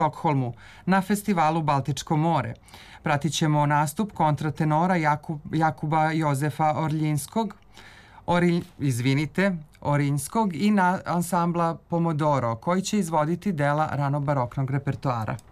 Stokholmu na festivalu Baltičko more. Pratit ćemo nastup kontratenora Jakuba Jozefa Orinjskog i ansambla Pomodoro, koji će izvoditi dela ranobaroknog repertoara.